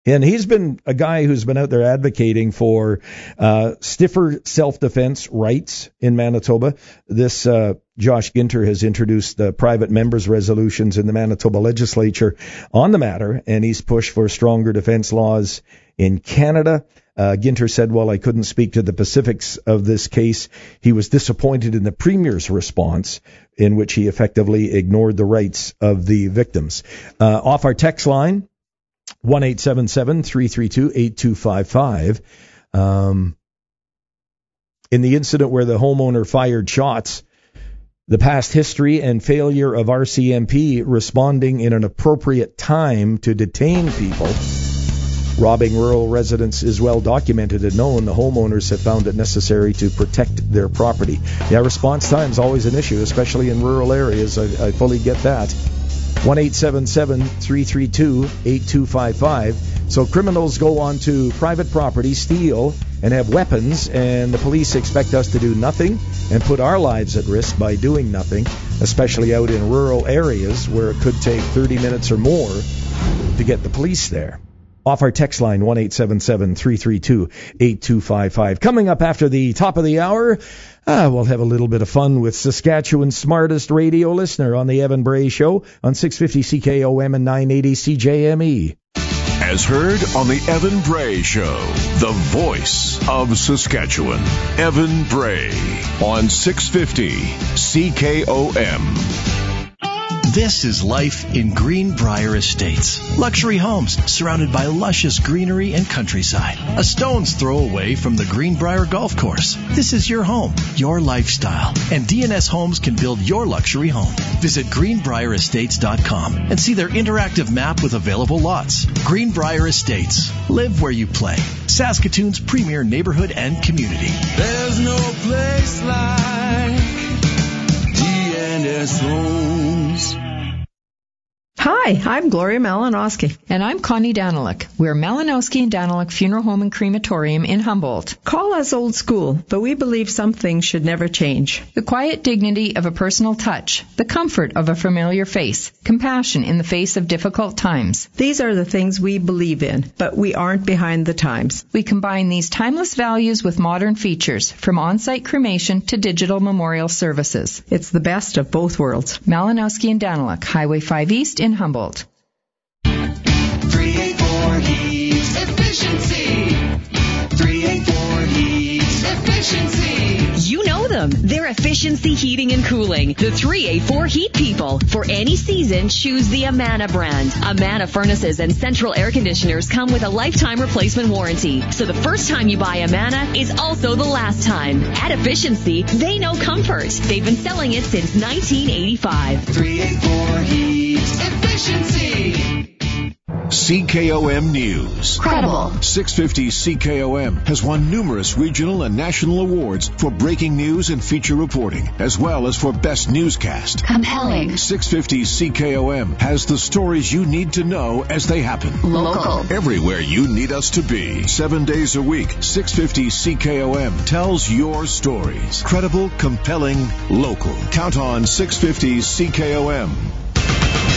And he's been a guy who's been out there advocating for stiffer self-defense rights in Manitoba. This Josh Ginter has introduced the private members' resolutions in the Manitoba legislature on the matter, and he's pushed for stronger defense laws in Canada. Ginter said, while I couldn't speak to the specifics of this case, he was disappointed in the Premier's response, in which he effectively ignored the rights of the victims. Off our text line, 1-877-332-8255. In the incident where the homeowner fired shots, the past history and failure of RCMP responding in an appropriate time to detain people robbing rural residents is well documented and known. The homeowners have found it necessary to protect their property. Yeah, response time is always an issue, especially in rural areas. I fully get that. 1-877-332-8255. So criminals go onto private property, steal, and have weapons, and the police expect us to do nothing and put our lives at risk by doing nothing, especially out in rural areas where it could take 30 minutes or more to get the police there. Off our text line, 1-877-332-8255. Coming up after the top of the hour, we'll have a little bit of fun with Saskatchewan's smartest radio listener on the Evan Bray Show on 650 CKOM and 980 CJME. As heard on the Evan Bray Show, the voice of Saskatchewan, Evan Bray on 650 CKOM. This is life in Greenbrier Estates. Luxury homes surrounded by luscious greenery and countryside. A stone's throw away from the Greenbrier Golf Course. This is your home, your lifestyle, and DNS Homes can build your luxury home. Visit greenbrierestates.com and see their interactive map with available lots. Greenbrier Estates. Live where you play. Saskatoon's premier neighborhood and community. There's no place like DNS Homes. Hi, I'm Gloria Malinowski. And I'm Connie Daniluk. We're Malinowski and Daniluk Funeral Home and Crematorium in Humboldt. Call us old school, but we believe some things should never change. The quiet dignity of a personal touch, the comfort of a familiar face, compassion in the face of difficult times. These are the things we believe in, but we aren't behind the times. We combine these timeless values with modern features, from on-site cremation to digital memorial services. It's the best of both worlds. Malinowski and Daniluk, Highway 5 East in Humboldt. 384 Heat Efficiency. 384 Heat Efficiency. You know them. They're Efficiency Heating and Cooling. The 384 Heat People. For any season, choose the Amana brand. Amana furnaces and central air conditioners come with a lifetime replacement warranty. So the first time you buy Amana is also the last time. At Efficiency, they know comfort. They've been selling it since 1985. 384 Heat Efficiency. CKOM News. Credible. 650 CKOM has won numerous regional and national awards for breaking news and feature reporting, as well as for best newscast. Compelling. 650 CKOM has the stories you need to know as they happen. Local. Everywhere you need us to be. 7 days a week, 650 CKOM tells your stories. Credible, compelling, local. Count on 650 CKOM.